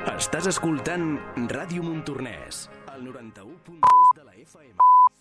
Estàs escoltant Ràdio Montornès, al 91.2 de la FM.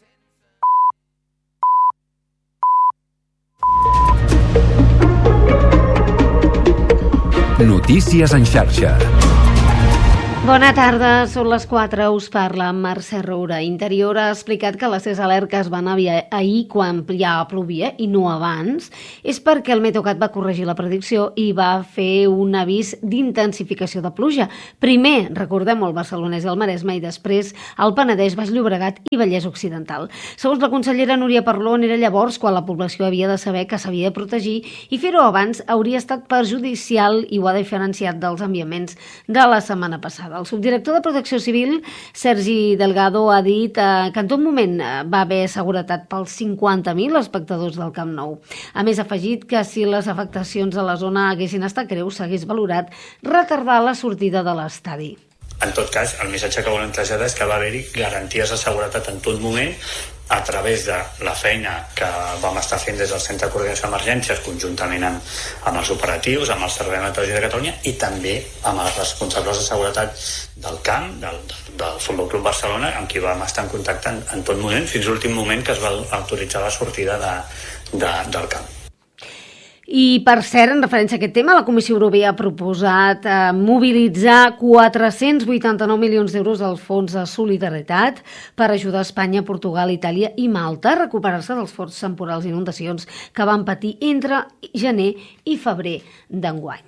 Notícies en xarxa. Bona tarda, són les 4, us parla Mercè Roura. Interior ha explicat que les 3 alertes van ahir quan ja plovia i no abans. És perquè el Meteocat va corregir la predicció i va fer un avís d'intensificació de pluja. Primer, recordem-ho, el Barcelonès i el Maresme, i després el Penedès, Baix Llobregat i Vallès Occidental. Segons la consellera Núria Parlon, era llavors quan la població havia de saber que s'havia de protegir i fer-ho abans hauria estat perjudicial i ho ha diferenciat dels enviaments de la setmana passada. El subdirector de Protecció Civil, Sergi Delgado, ha dit que en tot moment va haver seguretat pels 50.000 espectadors del Camp Nou. A més, ha afegit que si les afectacions a la zona haguessin estat greus, s'hagués valorat retardar la sortida de l'estadi. En tot cas, el missatge que volem traslladar és que va haver-hi garanties de seguretat en tot moment a través de la feina que vam estar fent des del Centre de Coordinació d'Emergències conjuntament amb els operatius, amb el Servei de Meteorologia de Catalunya i també amb els responsables de seguretat del camp, del Futbol Club Barcelona, amb qui vam estar en contacte en tot moment, fins a l'últim moment que es va autoritzar la sortida del camp. I, per cert, en referència a aquest tema, la Comissió Europea ha proposat mobilitzar 489 milions d'euros al Fons de Solidaritat per ajudar Espanya, Portugal, Itàlia i Malta a recuperar-se dels forts temporals i inundacions que van patir entre gener i febrer d'enguany.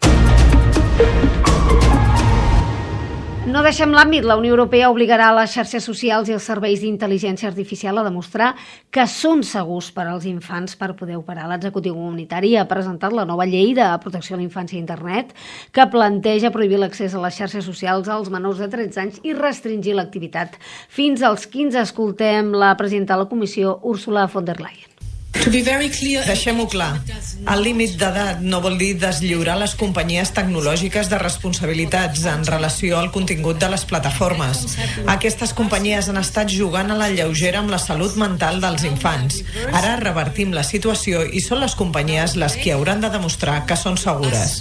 No deixem l'àmbit. La Unió Europea obligarà les xarxes socials i els serveis d'intel·ligència artificial a demostrar que són segurs per als infants per poder operar. L'executiu comunitari ha presentat la nova llei de protecció a la infància a internet que planteja prohibir l'accés a les xarxes socials als menors de 13 anys i restringir l'activitat fins als 15. Escoltem la presidenta de la Comissió, Ursula von der Leyen. Deixem-ho clar, el límit d'edat no vol dir deslliurar les companyies tecnològiques de responsabilitats en relació al contingut de les plataformes. Aquestes companyies han estat jugant a la lleugera amb la salut mental dels infants. Ara revertim la situació i són les companyies les que hauran de demostrar que són segures.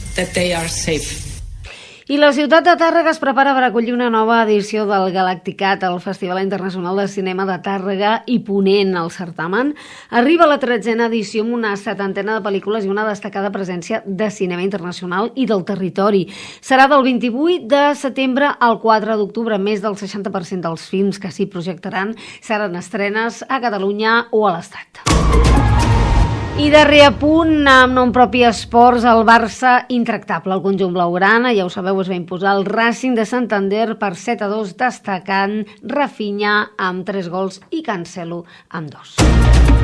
I la ciutat de Tàrrega es prepara per acollir una nova edició del Galacticat, el Festival Internacional de Cinema de Tàrrega i Ponent. Al certamen arriba la 13a edició amb una 70ena de pel·lícules i una destacada presència de cinema internacional i del territori. Serà del 28 de setembre al 4 d'octubre. Més del 60% dels films que s'hi projectaran seran estrenes a Catalunya o a l'Estat. I darrer apunt, amb nom propi esports, el Barça intractable. El conjunt blaugrana, ja ho sabeu, es va imposar el Racing de Santander per 7-2, destacant Rafinha amb 3 gols i Cancelo amb 2.